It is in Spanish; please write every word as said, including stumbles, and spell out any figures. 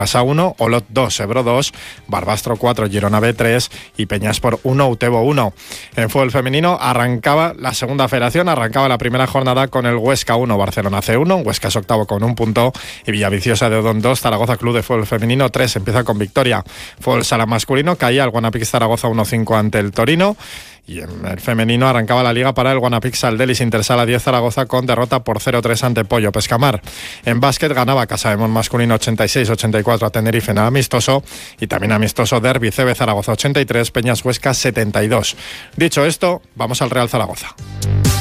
Casa uno, Olot dos, Ebro dos, Barbastro cuatro, Girona B tres y Peñaspor uno, Utebo uno. En fútbol femenino arrancaba la segunda federación, arrancaba la primera jornada con el Huesca uno, Barcelona C uno, Huesca es octavo con un punto y Villaviciosa de Odón dos, Zaragoza Club de Fútbol Femenino tres, empieza con victoria. Fútbol sala masculino, caía el Guanapix Zaragoza uno cinco ante el Torino. Y en el femenino arrancaba la liga para el Guanapix Aldelis Intersala diez Zaragoza con derrota por cero tres ante Pollo Pescamar. En básquet ganaba Casademón masculino ochenta y seis ochenta y cuatro a Tenerife en el amistoso y también amistoso derbi C B Zaragoza ochenta y tres, Peñas Huesca setenta y dos. Dicho esto, vamos al Real Zaragoza.